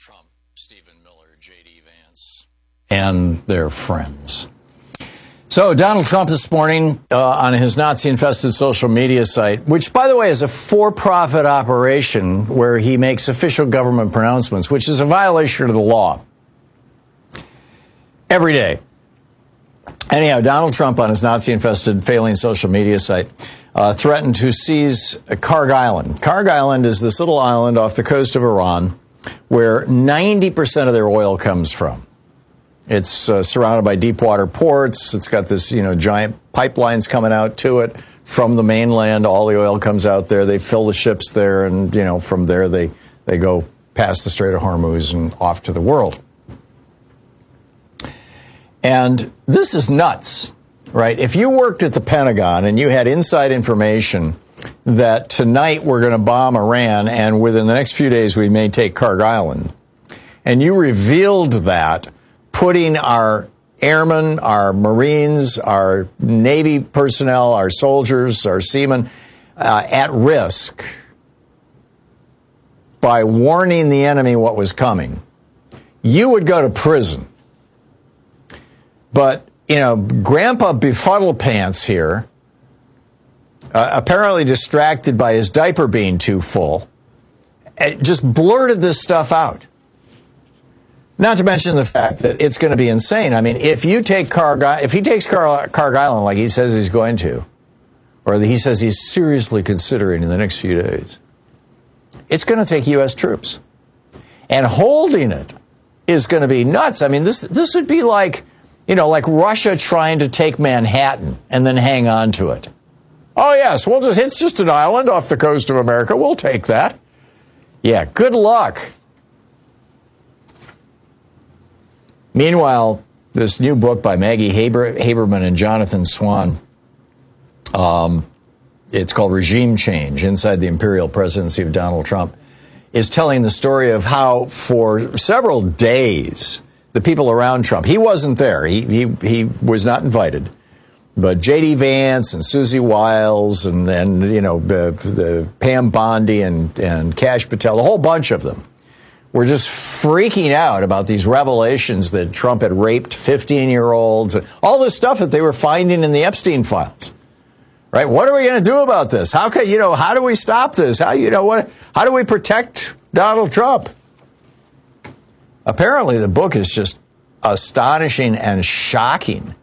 Trump, Stephen Miller, J.D. Vance, and their friends. So Donald Trump this morning on his Nazi-infested social media site, which, by the way, is a for-profit operation where he makes official government pronouncements, which is a violation of the law every day. Anyhow, Donald Trump on his Nazi-infested failing social media site threatened to seize Karg Island. Karg Island is this little island off the coast of Iran where 90% of their oil comes from. It's surrounded by deep water ports. It's got this, giant pipelines coming out to it from the mainland. All the oil comes out there. They fill the ships there, and, from there they go past the Strait of Hormuz and off to the world. And this is nuts, right? If you worked at the Pentagon and you had inside information that tonight we're going to bomb Iran and within the next few days we may take Karg Island, and you revealed that, putting our airmen, our Marines, our Navy personnel, our soldiers, our seamen at risk by warning the enemy what was coming, you would go to prison. But, Grandpa Befuddle Pants here, apparently distracted by his diaper being too full, just blurted this stuff out. Not to mention the fact that it's going to be insane. I mean, if he takes Karg Island like he says he's going to, or he says he's seriously considering in the next few days, it's going to take U.S. troops. And holding it is going to be nuts. I mean, this would be like, like Russia trying to take Manhattan and then hang on to it. Oh, yes, it's just an island off the coast of America. We'll take that. Yeah, good luck. Meanwhile, this new book by Maggie Haberman and Jonathan Swan, it's called Regime Change, Inside the Imperial Presidency of Donald Trump, is telling the story of how for several days the people around Trump, he wasn't there, he was not invited, but J.D. Vance and Susie Wiles and the Pam Bondi and Kash Patel, a whole bunch of them, were just freaking out about these revelations that Trump had raped 15-year-olds and all this stuff that they were finding in the Epstein files. Right? What are we going to do about this? How do we stop this? How do we protect Donald Trump? Apparently, the book is just astonishing and shocking.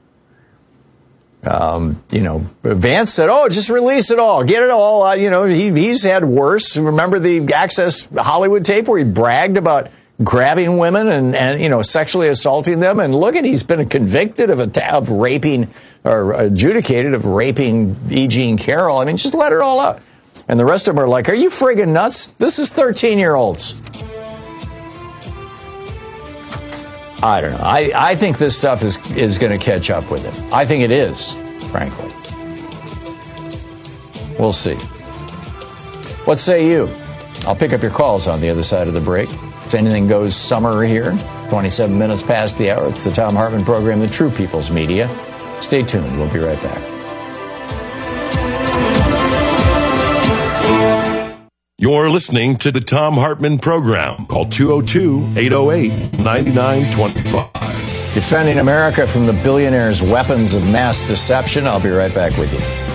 Vance said, just release it all. Get it all out. He's had worse. Remember the Access Hollywood tape where he bragged about grabbing women and sexually assaulting them? And look he's been convicted of raping or adjudicated of raping E. Jean Carroll. I mean, just let it all out. And the rest of them are like, are you friggin' nuts? This is 13-year-olds. I don't know. I think this stuff is going to catch up with him. I think it is, frankly. We'll see. What say you? I'll pick up your calls on the other side of the break. It's Anything Goes summer here. 27 minutes past the hour. It's the Thom Hartmann program, the True People's Media. Stay tuned. We'll be right back. You're listening to the Thom Hartmann program. Call 202-808-9925. Defending America from the billionaires' weapons of mass deception. I'll be right back with you.